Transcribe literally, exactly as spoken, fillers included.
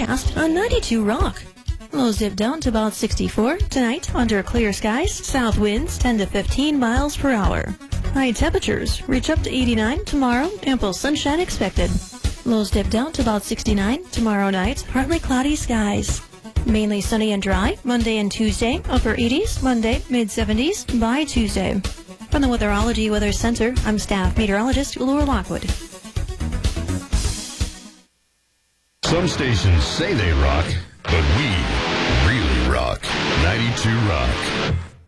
forecast on ninety-two Rock. Lows dip down to about sixty-four. Tonight, under clear skies, south winds ten to fifteen miles per hour. High temperatures reach up to eighty-nine tomorrow, ample sunshine expected. Lows dip down to about sixty-nine. Tomorrow night, partly cloudy skies. Mainly sunny and dry, Monday and Tuesday, upper eighties, Monday, mid-seventies, by Tuesday. From the Weatherology Weather Center, I'm staff meteorologist Laura Lockwood. Some stations say they rock, but we really rock. ninety-two Rock.